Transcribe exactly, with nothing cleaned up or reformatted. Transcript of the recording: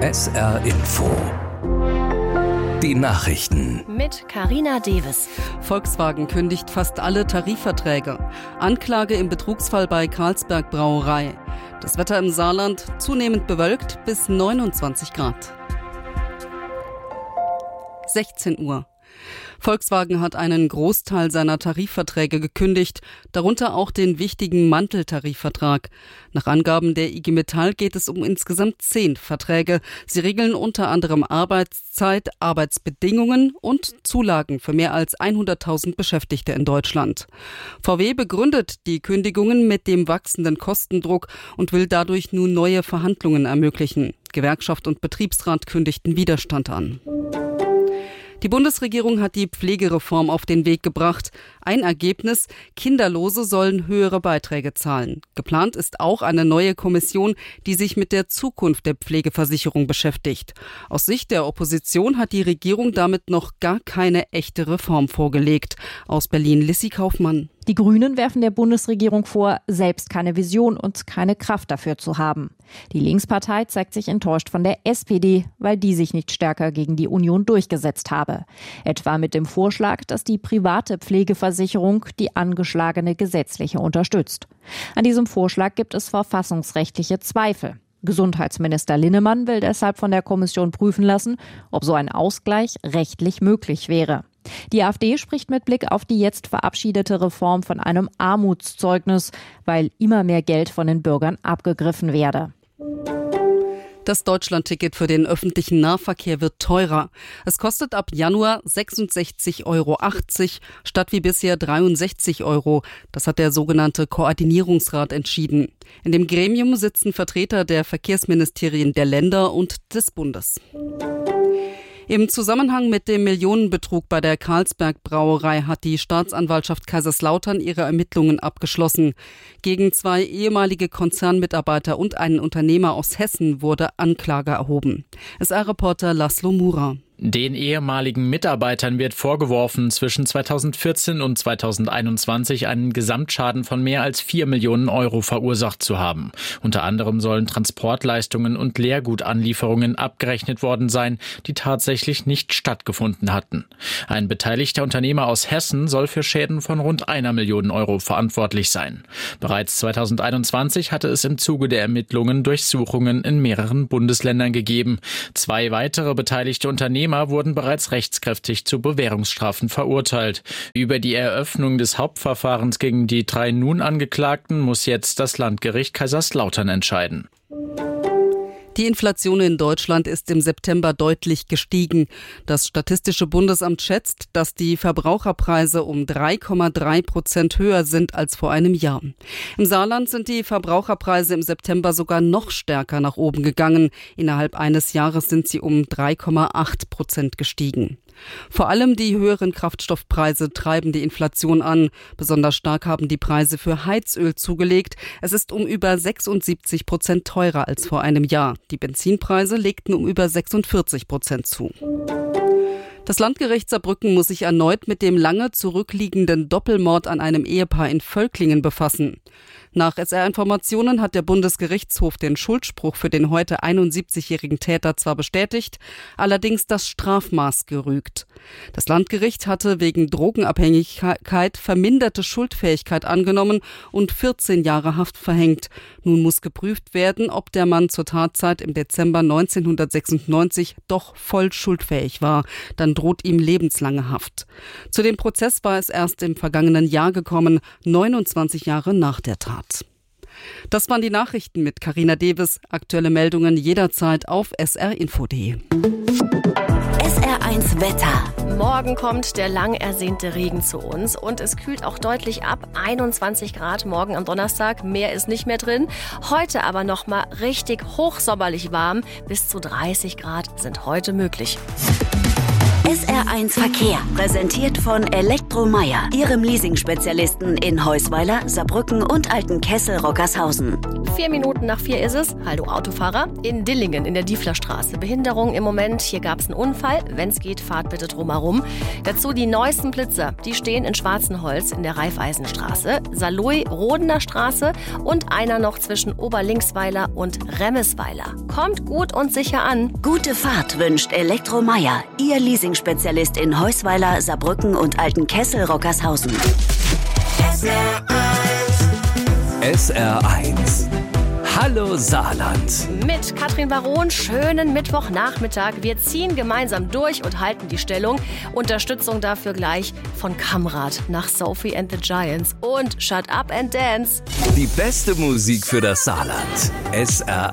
S R Info. Die Nachrichten. Mit Carina Deves. Volkswagen kündigt fast alle Tarifverträge. Anklage im Betrugsfall bei Carlsberg Brauerei. Das Wetter im Saarland zunehmend bewölkt bis neunundzwanzig Grad. sechzehn Uhr. Volkswagen hat einen Großteil seiner Tarifverträge gekündigt, darunter auch den wichtigen Manteltarifvertrag. Nach Angaben der I G Metall geht es um insgesamt zehn Verträge. Sie regeln unter anderem Arbeitszeit, Arbeitsbedingungen und Zulagen für mehr als hunderttausend Beschäftigte in Deutschland. V W begründet die Kündigungen mit dem wachsenden Kostendruck und will dadurch nun neue Verhandlungen ermöglichen. Gewerkschaft und Betriebsrat kündigten Widerstand an. Die Bundesregierung hat die Pflegereform auf den Weg gebracht. Ein Ergebnis: Kinderlose sollen höhere Beiträge zahlen. Geplant ist auch eine neue Kommission, die sich mit der Zukunft der Pflegeversicherung beschäftigt. Aus Sicht der Opposition hat die Regierung damit noch gar keine echte Reform vorgelegt. Aus Berlin Lissi Kaufmann. Die Grünen werfen der Bundesregierung vor, selbst keine Vision und keine Kraft dafür zu haben. Die Linkspartei zeigt sich enttäuscht von der S P D, weil die sich nicht stärker gegen die Union durchgesetzt habe. Etwa mit dem Vorschlag, dass die private Pflegeversicherung die angeschlagene gesetzliche unterstützt. An diesem Vorschlag gibt es verfassungsrechtliche Zweifel. Gesundheitsminister Linnemann will deshalb von der Kommission prüfen lassen, ob so ein Ausgleich rechtlich möglich wäre. Die AfD spricht mit Blick auf die jetzt verabschiedete Reform von einem Armutszeugnis, weil immer mehr Geld von den Bürgern abgegriffen werde. Das Deutschlandticket für den öffentlichen Nahverkehr wird teurer. Es kostet ab Januar sechsundsechzig Euro achtzig statt wie bisher dreiundsechzig Euro. Das hat der sogenannte Koordinierungsrat entschieden. In dem Gremium sitzen Vertreter der Verkehrsministerien der Länder und des Bundes. Im Zusammenhang mit dem Millionenbetrug bei der Carlsberg Brauerei hat die Staatsanwaltschaft Kaiserslautern ihre Ermittlungen abgeschlossen. Gegen zwei ehemalige Konzernmitarbeiter und einen Unternehmer aus Hessen wurde Anklage erhoben. S R-Reporter Laszlo Mura. Den ehemaligen Mitarbeitern wird vorgeworfen, zwischen zweitausendvierzehn und zweitausendeinundzwanzig einen Gesamtschaden von mehr als vier Millionen Euro verursacht zu haben. Unter anderem sollen Transportleistungen und Leergutanlieferungen abgerechnet worden sein, die tatsächlich nicht stattgefunden hatten. Ein beteiligter Unternehmer aus Hessen soll für Schäden von rund einer Million Euro verantwortlich sein. Bereits zweitausendeinundzwanzig hatte es im Zuge der Ermittlungen Durchsuchungen in mehreren Bundesländern gegeben. Zwei weitere beteiligte Unternehmer wurden bereits rechtskräftig zu Bewährungsstrafen verurteilt. Über die Eröffnung des Hauptverfahrens gegen die drei nun Angeklagten muss jetzt das Landgericht Kaiserslautern entscheiden. Die Inflation in Deutschland ist im September deutlich gestiegen. Das Statistische Bundesamt schätzt, dass die Verbraucherpreise um drei Komma drei Prozent höher sind als vor einem Jahr. Im Saarland sind die Verbraucherpreise im September sogar noch stärker nach oben gegangen. Innerhalb eines Jahres sind sie um drei Komma acht Prozent gestiegen. Vor allem die höheren Kraftstoffpreise treiben die Inflation an. Besonders stark haben die Preise für Heizöl zugelegt. Es ist um über sechsundsiebzig Prozent teurer als vor einem Jahr. Die Benzinpreise legten um über sechsundvierzig Prozent zu. Das Landgericht Saarbrücken muss sich erneut mit dem lange zurückliegenden Doppelmord an einem Ehepaar in Völklingen befassen. Nach S R-Informationen hat der Bundesgerichtshof den Schuldspruch für den heute einundsiebzigjährigen Täter zwar bestätigt, allerdings das Strafmaß gerügt. Das Landgericht hatte wegen Drogenabhängigkeit verminderte Schuldfähigkeit angenommen und vierzehn Jahre Haft verhängt. Nun muss geprüft werden, ob der Mann zur Tatzeit im Dezember neunzehnhundertsechsundneunzig doch voll schuldfähig war. Dann droht ihm lebenslange Haft. Zu dem Prozess war es erst im vergangenen Jahr gekommen, neunundzwanzig Jahre nach der Tat. Das waren die Nachrichten mit Carina Deves. Aktuelle Meldungen jederzeit auf s r info punkt d e. S R eins Wetter. Morgen kommt der lang ersehnte Regen zu uns und es kühlt auch deutlich ab. einundzwanzig Grad morgen am Donnerstag, mehr ist nicht mehr drin. Heute aber noch mal richtig hochsommerlich warm. Bis zu dreißig Grad sind heute möglich. S R eins Verkehr, präsentiert von Elektromeier, Ihrem Leasing-Spezialisten in Heusweiler, Saarbrücken und Altenkessel-Rockershausen. Vier Minuten nach vier ist es. Hallo Autofahrer. In Dillingen in der Dieflerstraße. Behinderung im Moment. Hier gab es einen Unfall. Wenn es geht, fahrt bitte drumherum. Dazu die neuesten Blitzer. Die stehen in Schwarzenholz in der Raiffeisenstraße, Saarlouis, Rodener Straße und einer noch zwischen Oberlinksweiler und Remesweiler. kommt gut und sicher an. Gute Fahrt wünscht Elektromeier, Ihr Leasing-Spezialist in Heusweiler, Saarbrücken und Altenkessel-Rockershausen. S R eins. Hallo Saarland. Mit Katrin Baron, schönen Mittwochnachmittag. Wir ziehen gemeinsam durch und halten die Stellung. Unterstützung dafür gleich von Kamrad nach Sophie and the Giants und Shut Up and Dance. Die beste Musik für das Saarland. S R